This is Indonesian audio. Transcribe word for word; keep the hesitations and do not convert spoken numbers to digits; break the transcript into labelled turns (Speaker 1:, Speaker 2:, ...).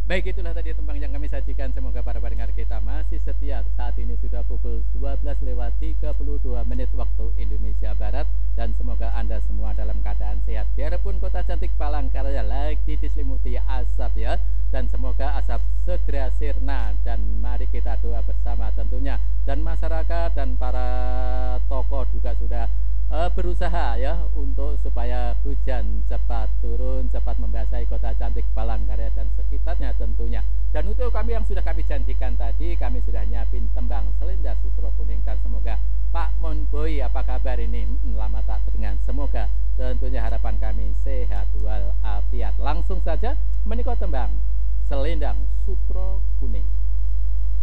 Speaker 1: Baik, itulah tadi tembang yang kami sajikan. Semoga para pendengar kita masih setia. Saat ini sudah pukul dua belas lewat tiga puluh dua menit waktu Indonesia Barat. Dan semoga Anda semua dalam keadaan sehat. Biarpun kota cantik Palangkaraya lagi diselimuti asap ya. Dan semoga asap segera sirna. Dan mari kita doa bersama tentunya. Dan masyarakat dan para tokoh juga sudah Uh, berusaha ya untuk supaya hujan cepat turun, cepat membasahi kota cantik Palangkaraya dan sekitarnya tentunya. Dan untuk kami yang sudah kami janjikan tadi, kami sudah nyiapin tembang Selendang Sutro Kuning. Dan semoga Pak Monboy, apa kabar ini? Hmm, lama tak teringat. Semoga tentunya harapan kami sehat walafiat. Langsung saja menikah tembang Selendang Sutro Kuning.